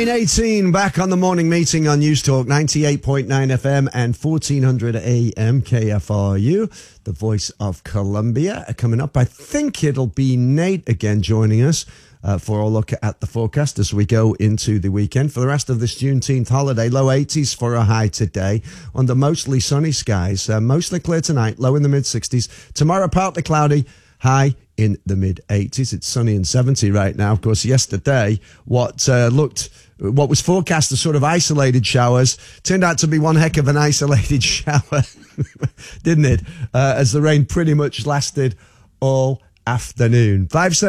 9:18 back on the morning meeting on News Talk 98.9 FM and 1400 AM KFRU, the voice of Columbia. Coming up, I think it'll be Nate again joining us for a look at the forecast as we go into the weekend. For the rest of this Juneteenth holiday, low 80s for a high today under mostly sunny skies. Mostly clear tonight, low in the mid-60s. Tomorrow, partly cloudy, high in the mid-80s. It's sunny and 70 right now. Of course, yesterday, what was forecast as sort of isolated showers turned out to be one heck of an isolated shower, didn't it? As the rain pretty much lasted all afternoon.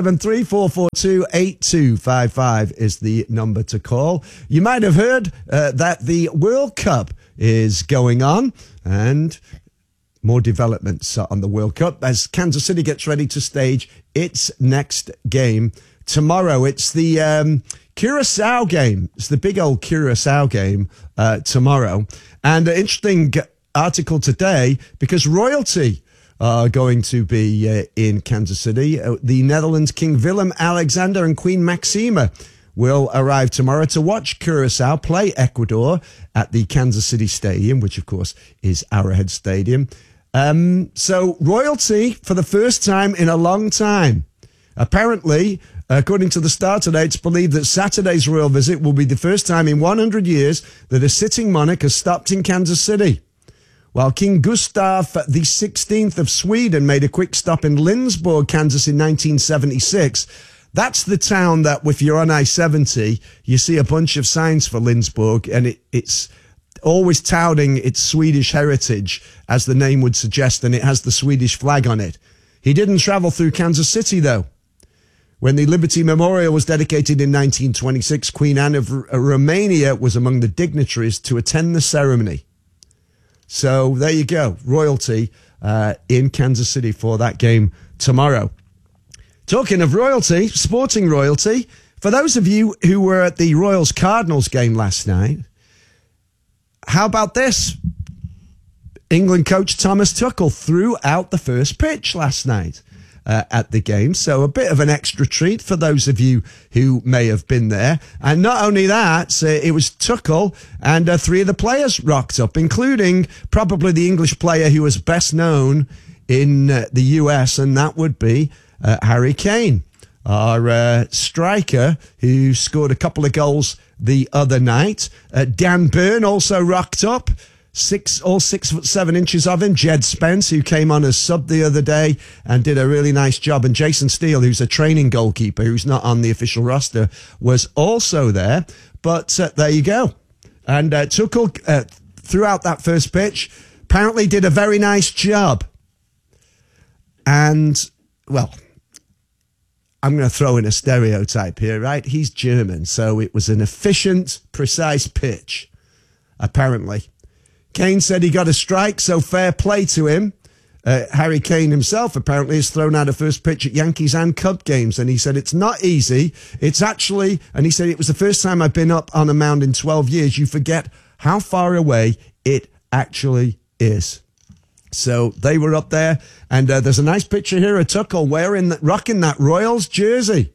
573-442-8255 is the number to call. You might have heard that the World Cup is going on, and more developments on the World Cup as Kansas City gets ready to stage its next game tomorrow. It's the Curacao game. It's the big old Curacao game tomorrow. And an interesting article today because royalty are going to be in Kansas City. The Netherlands King Willem-Alexander and Queen Maxima will arrive tomorrow to watch Curacao play Ecuador at the Kansas City Stadium, which of course is Arrowhead Stadium. So royalty for the first time in a long time. Apparently, according to the Star today, it's believed that Saturday's royal visit will be the first time in 100 years that a sitting monarch has stopped in Kansas City. While King Gustav XVI of Sweden made a quick stop in Lindsborg, Kansas in 1976, that's the town that, if you're on I-70, you see a bunch of signs for Lindsborg, and it's always touting its Swedish heritage, as the name would suggest, and it has the Swedish flag on it. He didn't travel through Kansas City, though. When the Liberty Memorial was dedicated in 1926, Queen Anne of Romania was among the dignitaries to attend the ceremony. So there you go, royalty in Kansas City for that game tomorrow. Talking of royalty, sporting royalty, for those of you who were at the Royals-Cardinals game last night, how about this? England coach Thomas Tuchel threw out the first pitch last night at the game. So a bit of an extra treat for those of you who may have been there. And not only that, it was Tuchel and three of the players rocked up, including probably the English player who was best known in the US, and that would be Harry Kane, our striker who scored a couple of goals the other night. Dan Burn also rocked up, 6'7" of him. Jed Spence, who came on as sub the other day and did a really nice job. And Jason Steele, who's a training goalkeeper, who's not on the official roster, was also there. But there you go. And Tuchel, threw out that first pitch, apparently did a very nice job. And, well, I'm going to throw in a stereotype here, right? He's German, so it was an efficient, precise pitch, apparently. Kane said he got a strike, so fair play to him. Harry Kane himself apparently has thrown out a first pitch at Yankees and Cub games, and he said it's not easy. It's actually, and he said it was the first time I've been up on a mound in 12 years. You forget how far away it actually is. So they were up there, and there's a nice picture here of Tuchel rocking that Royals jersey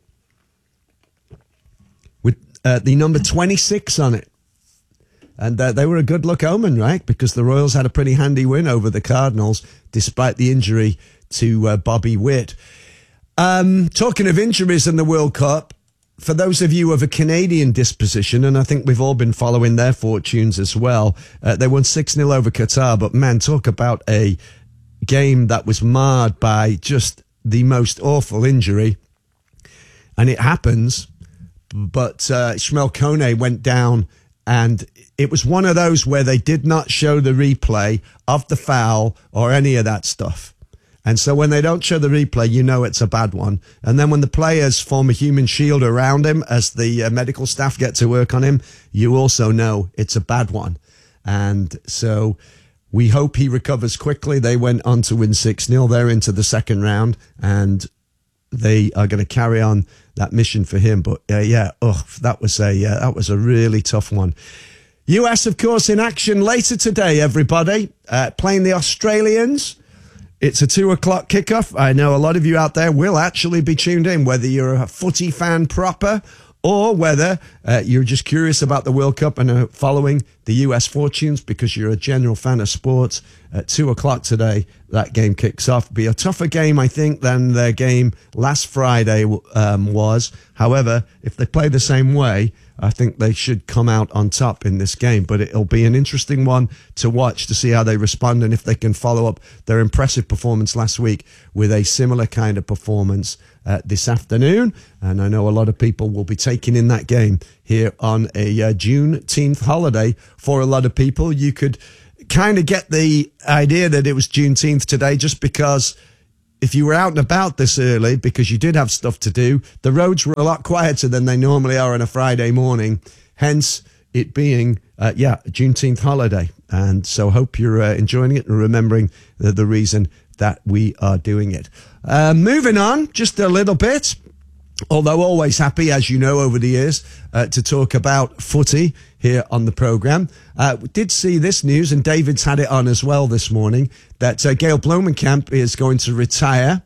with the number 26 on it. And they were a good luck omen, right? Because the Royals had a pretty handy win over the Cardinals, despite the injury to Bobby Witt. Talking of injuries in the World Cup, for those of you of a Canadian disposition, and I think we've all been following their fortunes as well, they won 6-0 over Qatar, but man, talk about a game that was marred by just the most awful injury. And it happens, but Shmuel Kone went down, and it was one of those where they did not show the replay of the foul or any of that stuff. And so when they don't show the replay, you know it's a bad one. And then when the players form a human shield around him as the medical staff get to work on him, you also know it's a bad one. And so we hope he recovers quickly. They went on to win 6-0. They're into the second round, and they are going to carry on that mission for him. But that was a really tough one. US, of course, in action later today, everybody, playing the Australians. It's a 2:00 kickoff. I know a lot of you out there will actually be tuned in, whether you're a footy fan proper or whether you're just curious about the World Cup and are following the US fortunes because you're a general fan of sports. At 2 o'clock today, that game kicks off. Be a tougher game, I think, than their game last Friday was. However, if they play the same way, I think they should come out on top in this game. But it'll be an interesting one to watch to see how they respond and if they can follow up their impressive performance last week with a similar kind of performance this afternoon. And I know a lot of people will be taking in that game here on a Juneteenth holiday. For a lot of people, you could kind of get the idea that it was Juneteenth today just because if you were out and about this early because you did have stuff to do, the roads were a lot quieter than they normally are on a Friday morning, hence it being, a Juneteenth holiday. And so hope you're enjoying it and remembering the reason that we are doing it. Moving on just a little bit, although always happy, as you know, over the years, to talk about footy here on the programme. We did see this news, and David's had it on as well this morning, that Gail Blomenkamp is going to retire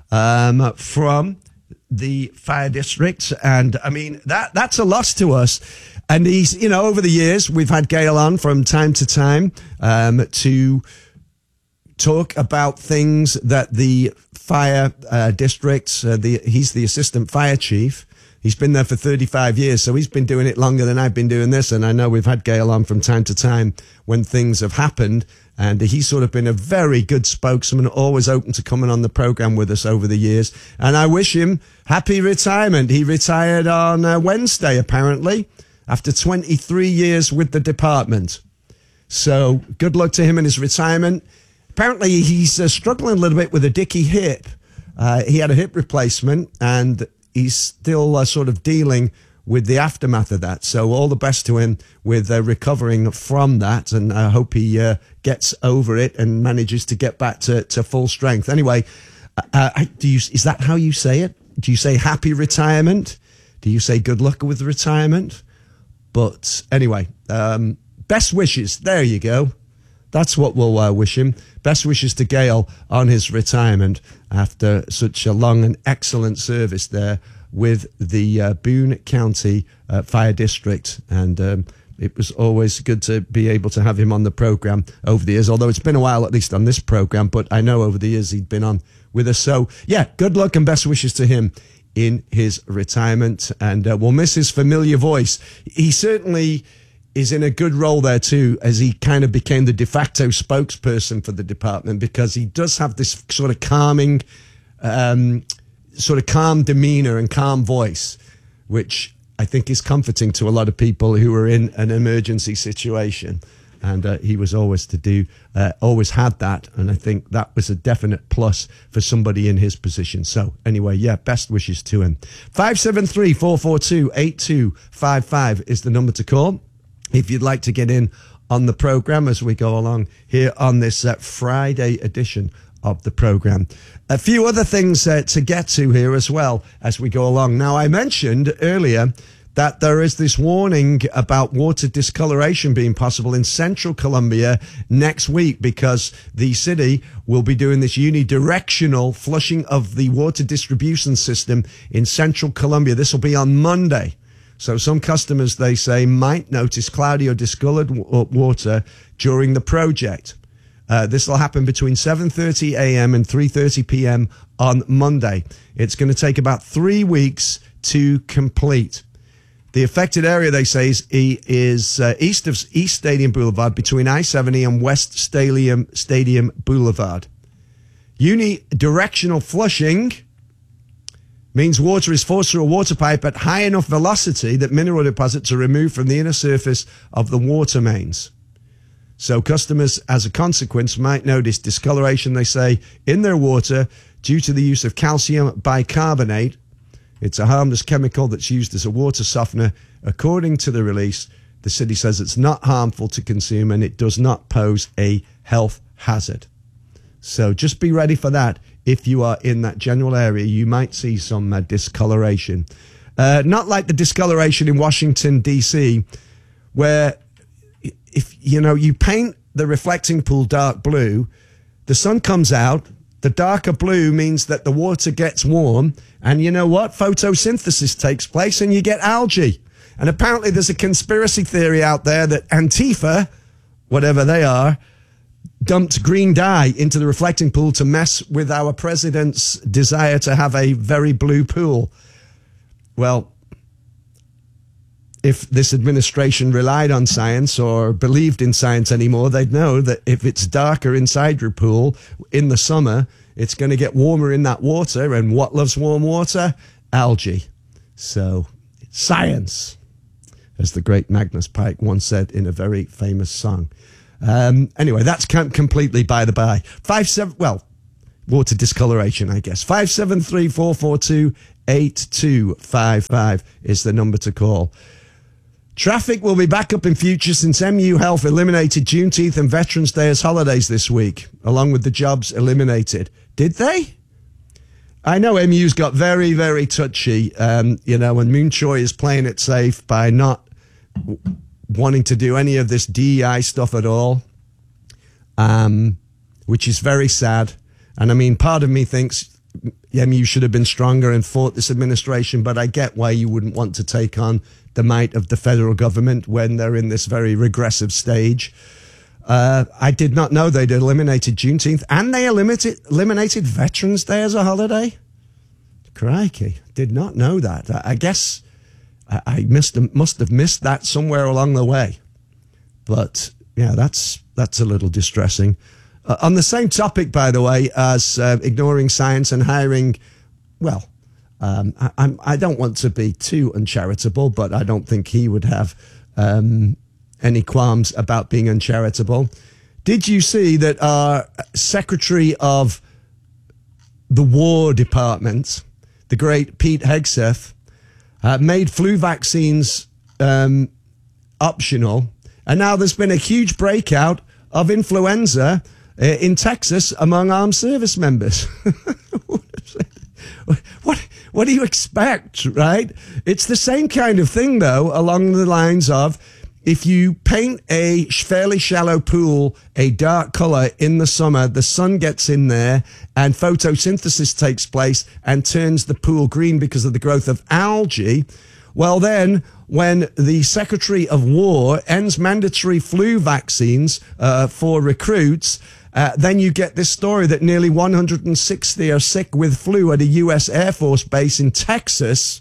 from the fire district. And, I mean, that's a loss to us. And he's, you know, over the years, we've had Gail on from time to time to talk about things that the fire districts, he's the assistant fire chief. He's been there for 35 years, so he's been doing it longer than I've been doing this. And I know we've had Gail on from time to time when things have happened. And he's sort of been a very good spokesman, always open to coming on the program with us over the years. And I wish him happy retirement. He retired on Wednesday, apparently, after 23 years with the department. So good luck to him in his retirement. Apparently, he's struggling a little bit with a dicky hip. He had a hip replacement, and he's still sort of dealing with the aftermath of that. So all the best to him with recovering from that, and I hope he gets over it and manages to get back to full strength. Anyway, is that how you say it? Do you say happy retirement? Do you say good luck with retirement? But anyway, best wishes. There you go. That's what we'll wish him. Best wishes to Gail on his retirement after such a long and excellent service there with the Boone County Fire District. And it was always good to be able to have him on the program over the years, although it's been a while, at least on this program, but I know over the years he'd been on with us. So, yeah, good luck and best wishes to him in his retirement. And we'll miss his familiar voice. He certainly is in a good role there too, as he kind of became the de facto spokesperson for the department, because he does have this sort of calming, sort of calm demeanor and calm voice, which I think is comforting to a lot of people who are in an emergency situation. And he was always always had that. And I think that was a definite plus for somebody in his position. So anyway, yeah, best wishes to him. 573-442-8255 is the number to call if you'd like to get in on the program as we go along here on this Friday edition of the program. A few other things to get to here as well as we go along. Now, I mentioned earlier that there is this warning about water discoloration being possible in central Columbia next week, because the city will be doing this unidirectional flushing of the water distribution system in central Columbia. This will be on Monday. So some customers, they say, might notice cloudy or discolored water during the project. This will happen between 7:30 a.m. and 3:30 p.m. on Monday. It's going to take about 3 weeks to complete. The affected area, they say, is east of East Stadium Boulevard, between I-70 and West Stadium Boulevard. Unidirectional flushing means water is forced through a water pipe at high enough velocity that mineral deposits are removed from the inner surface of the water mains. So customers, as a consequence, might notice discoloration, they say, in their water due to the use of calcium bicarbonate. It's a harmless chemical that's used as a water softener. According to the release, the city says it's not harmful to consume and it does not pose a health hazard. So just be ready for that. If you are in that general area, you might see some discoloration. Not like the discoloration in Washington, D.C., where if you paint the reflecting pool dark blue, the sun comes out The darker blue means that the water gets warm, and you know what? Photosynthesis takes place and you get algae. And apparently there's a conspiracy theory out there that Antifa, whatever they are, dumped green dye into the reflecting pool to mess with our president's desire to have a very blue pool. Well, if this administration relied on science or believed in science anymore, they'd know that if it's darker inside your pool in the summer, it's going to get warmer in that water. And what loves warm water? Algae. So, science, as the great Magnus Pyke once said in a very famous song. Anyway, that's completely by the by. Water discoloration, I guess. 573-442-8255 is the number to call. Traffic will be back up in future since MU Health eliminated Juneteenth and Veterans Day as holidays this week, along with the jobs eliminated. Did they? I know MU's got very, very touchy, and Moon Choi is playing it safe by not wanting to do any of this DEI stuff at all, which is very sad. And I mean, part of me thinks MU should have been stronger and fought this administration, but I get why you wouldn't want to take on the might of the federal government when they're in this very regressive stage. I did not know they'd eliminated Juneteenth, and they eliminated Veterans Day as a holiday. Crikey, did not know that. I guess I must have missed that somewhere along the way. But yeah, that's a little distressing. On the same topic, by the way, as ignoring science and hiring, well, I don't want to be too uncharitable, but I don't think he would have any qualms about being uncharitable. Did you see that our Secretary of the War Department, the great Pete Hegseth, made flu vaccines optional, and now there's been a huge breakout of influenza in Texas among armed service members. What do you expect, right? It's the same kind of thing, though, along the lines of if you paint a fairly shallow pool a dark color in the summer, the sun gets in there and photosynthesis takes place and turns the pool green because of the growth of algae. Well, then, when the Secretary of War ends mandatory flu vaccines for recruits, then you get this story that nearly 160 are sick with flu at a U.S. Air Force base in Texas.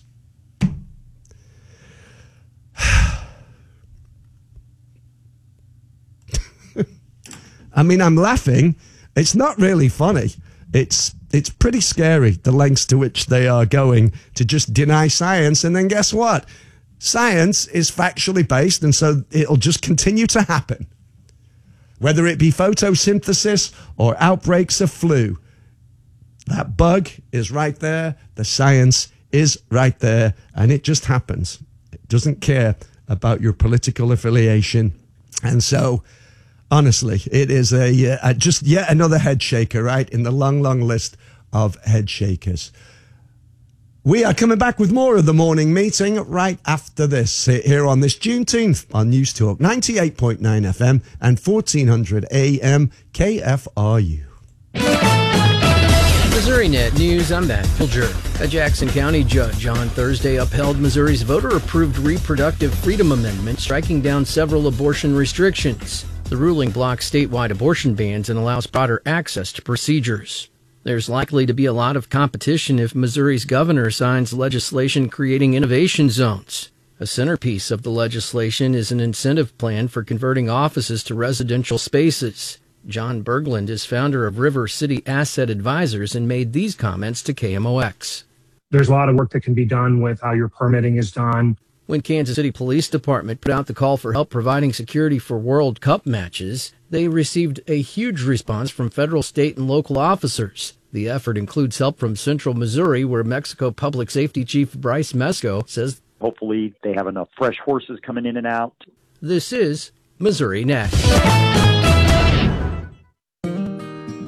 I mean, I'm laughing. It's not really funny. It's pretty scary, the lengths to which they are going to just deny science. And then guess what? Science is factually based, and so it'll just continue to happen. Whether it be photosynthesis or outbreaks of flu, that bug is right there. The science is right there, and it just happens. It doesn't care about your political affiliation. And so, honestly, it is just yet another head shaker, right, in the long, long list of head shakers. We are coming back with more of the morning meeting right after this, here on this Juneteenth on News Talk 98.9 FM and 1400 AM KFRU. Missouri Net News, I'm Matt Pilger. A Jackson County judge on Thursday upheld Missouri's voter-approved reproductive freedom amendment, striking down several abortion restrictions. The ruling blocks statewide abortion bans and allows broader access to procedures. There's likely to be a lot of competition if Missouri's governor signs legislation creating innovation zones. A centerpiece of the legislation is an incentive plan for converting offices to residential spaces. John Berglund is founder of River City Asset Advisors and made these comments to KMOX. There's a lot of work that can be done with how your permitting is done. When Kansas City Police Department put out the call for help providing security for World Cup matches, they received a huge response from federal, state, and local officers. The effort includes help from Central Missouri, where Mexico Public Safety Chief Bryce Mesco says, hopefully they have enough fresh horses coming in and out. This is Missouri Net.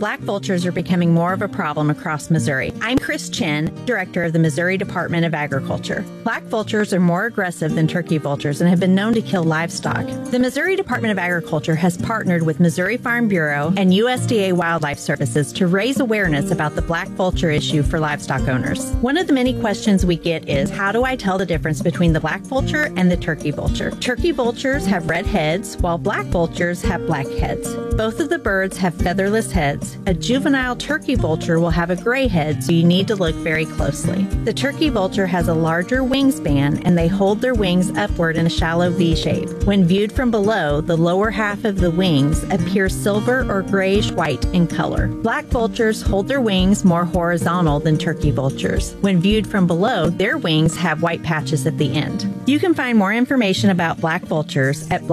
black vultures are becoming more of a problem across Missouri. I'm Chris Chin, director of the Missouri Department of Agriculture. Black vultures are more aggressive than turkey vultures and have been known to kill livestock. The Missouri Department of Agriculture has partnered with Missouri Farm Bureau and USDA Wildlife Services to raise awareness about the black vulture issue for livestock owners. One of the many questions we get is, how do I tell the difference between the black vulture and the turkey vulture? Turkey vultures have red heads, while black vultures have black heads. Both of the birds have featherless heads. A juvenile turkey vulture will have a gray head, so you need to look very closely. The turkey vulture has a larger wingspan, and they hold their wings upward in a shallow V shape. When viewed from below, the lower half of the wings appear silver or grayish-white in color. Black vultures hold their wings more horizontal than turkey vultures. When viewed from below, their wings have white patches at the end. You can find more information about black vultures at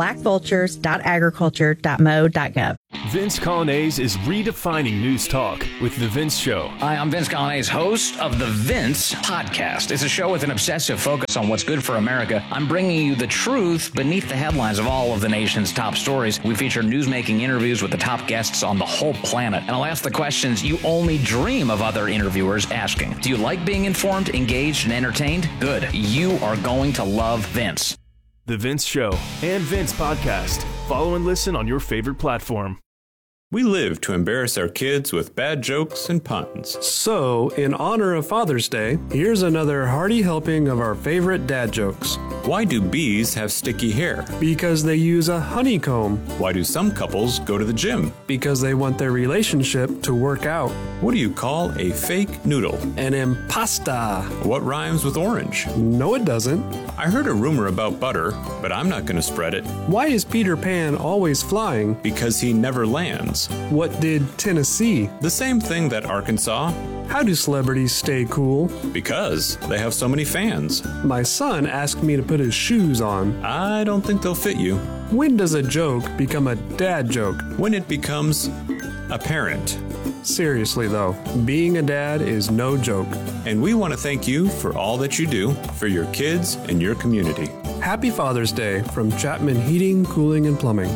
blackvultures.agriculture.mo.gov. Vince Colonnese is redefining news talk with The Vince Show. Hi, I'm Vince Colonnese, host of The Vince Podcast. It's a show with an obsessive focus on what's good for America. I'm bringing you the truth beneath the headlines of all of the nation's top stories. We feature newsmaking interviews with the top guests on the whole planet. And I'll ask the questions you only dream of other interviewers asking. Do you like being informed, engaged, and entertained? Good. You are going to love Vince. The Vince Show and Vince Podcast. Follow and listen on your favorite platform. We live to embarrass our kids with bad jokes and puns. So, in honor of Father's Day, here's another hearty helping of our favorite dad jokes. Why do bees have sticky hair? Because they use a honeycomb. Why do some couples go to the gym? Because they want their relationship to work out. What do you call a fake noodle? An impasta. What rhymes with orange? No, it doesn't. I heard a rumor about butter, but I'm not going to spread it. Why is Peter Pan always flying? Because he never lands. What did Tennessee? The same thing that Arkansas. How do celebrities stay cool? Because they have so many fans. My son asked me to put his shoes on. I don't think they'll fit you. When does a joke become a dad joke? When it becomes apparent. Seriously though, being a dad is no joke. And we want to thank you for all that you do for your kids and your community. Happy Father's Day from Chapman Heating, Cooling, and Plumbing.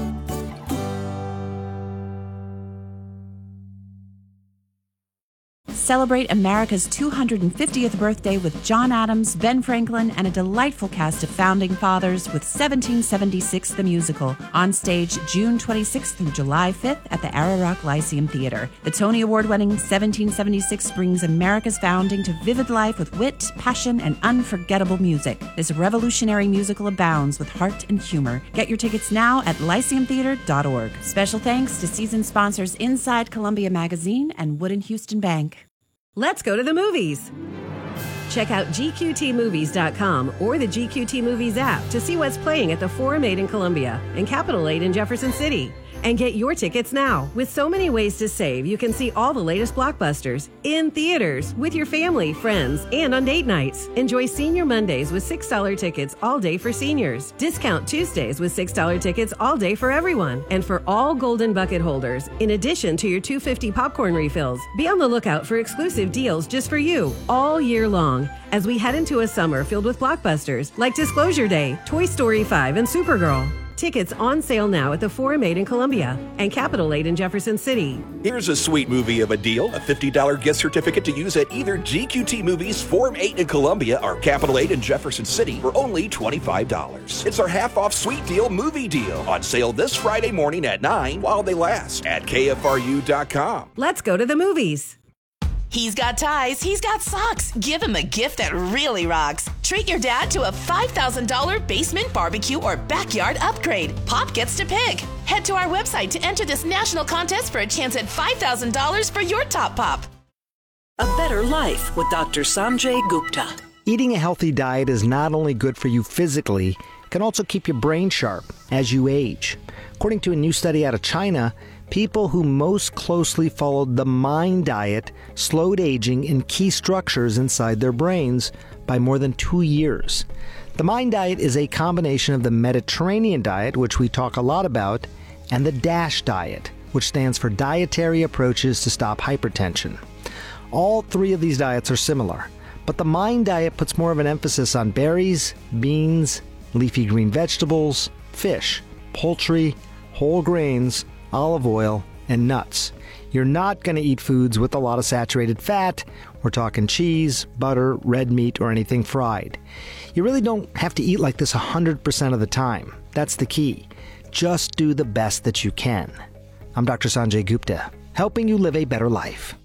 Celebrate America's 250th birthday with John Adams, Ben Franklin, and a delightful cast of founding fathers with 1776 the Musical, on stage June 26th through July 5th at the Ararock Lyceum Theater. The Tony Award-winning 1776 brings America's founding to vivid life with wit, passion, and unforgettable music. This revolutionary musical abounds with heart and humor. Get your tickets now at lyceumtheater.org. Special thanks to season sponsors Inside Columbia Magazine and Wood & Houston Bank. Let's go to the movies. Check out GQTmovies.com or the GQT Movies app to see what's playing at the Forum 8 in Columbia and Capitol 8 in Jefferson City. And get your tickets now. With so many ways to save, you can see all the latest blockbusters in theaters with your family, friends, and on date nights. Enjoy Senior Mondays with $6 tickets all day for seniors. Discount Tuesdays with $6 tickets all day for everyone. And for all Golden Bucket holders, in addition to your $2.50 popcorn refills, be on the lookout for exclusive deals just for you all year long as we head into a summer filled with blockbusters like Disclosure Day, Toy Story 5, and Supergirl. Tickets on sale now at the Forum 8 in Columbia and Capitol 8 in Jefferson City. Here's a sweet movie of a deal. A $50 gift certificate to use at either GQT Movies, Forum 8 in Columbia, or Capitol 8 in Jefferson City for only $25. It's our half-off sweet deal movie deal on sale this Friday morning at 9 while they last at KFRU.com. Let's go to the movies. He's got ties, he's got socks. Give him a gift that really rocks. Treat your dad to a $5,000 basement barbecue or backyard upgrade. Pop gets to pick. Head to our website to enter this national contest for a chance at $5,000 for your top pop. A Better Life with Dr. Sanjay Gupta. Eating a healthy diet is not only good for you physically, it can also keep your brain sharp as you age. According to a new study out of China, people who most closely followed the MIND diet slowed aging in key structures inside their brains by more than 2 years. The MIND diet is a combination of the Mediterranean diet, which we talk a lot about, and the DASH diet, which stands for Dietary Approaches to Stop Hypertension. All three of these diets are similar, but the MIND diet puts more of an emphasis on berries, beans, leafy green vegetables, fish, poultry, whole grains, olive oil, and nuts. You're not going to eat foods with a lot of saturated fat. We're talking cheese, butter, red meat, or anything fried. You really don't have to eat like this 100% of the time. That's the key. Just do the best that you can. I'm Dr. Sanjay Gupta, helping you live a better life.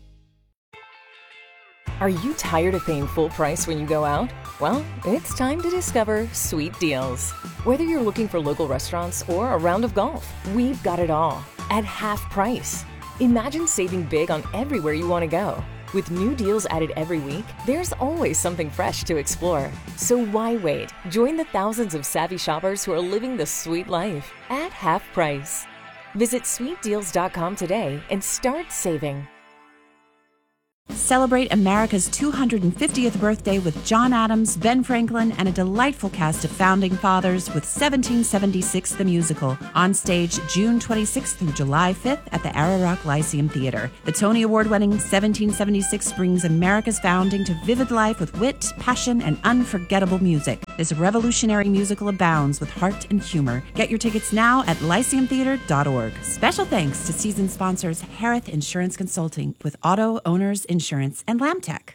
Are you tired of paying full price when you go out? Well, it's time to discover Sweet Deals. Whether you're looking for local restaurants or a round of golf, we've got it all at half price. Imagine saving big on everywhere you want to go. With new deals added every week, there's always something fresh to explore. So why wait? Join the thousands of savvy shoppers who are living the sweet life at half price. Visit sweetdeals.com today and start saving. Celebrate America's 250th birthday with John Adams, Ben Franklin, and a delightful cast of founding fathers with 1776 the Musical, on stage June 26th through July 5th at the Ararock Lyceum Theater. The Tony Award-winning 1776 brings America's founding to vivid life with wit, passion, and unforgettable music. This revolutionary musical abounds with heart and humor. Get your tickets now at lyceumtheater.org. Special thanks to season sponsors Harith Insurance Consulting with Auto Owners Insurance and Lamtech.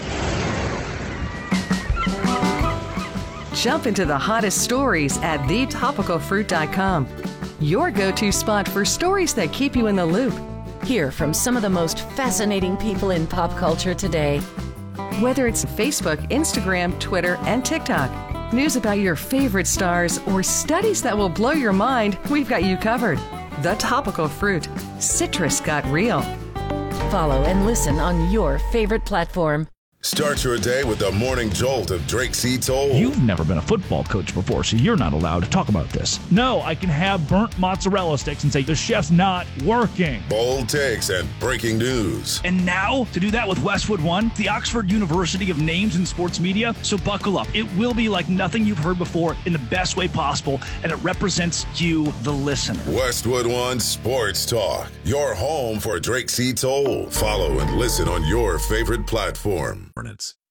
Jump into the hottest stories at thetopicalfruit.com. Your go-to spot for stories that keep you in the loop. Hear from some of the most fascinating people in pop culture today. Whether it's Facebook, Instagram, Twitter, and TikTok, news about your favorite stars, or studies that will blow your mind, we've got you covered. The Topical Fruit. Citrus got real. Follow and listen on your favorite platform. Start your day with the morning jolt of Drake C. Toll. You've never been a football coach before, so you're not allowed to talk about this. No, I can have burnt mozzarella sticks and say the chef's not working. Bold takes and breaking news. And now, to do that with Westwood One, the Oxford University of Names in Sports Media. So buckle up. It will be like nothing you've heard before in the best way possible, and it represents you, the listener. Westwood One Sports Talk, your home for Drake C. Toll. Follow and listen on your favorite platform.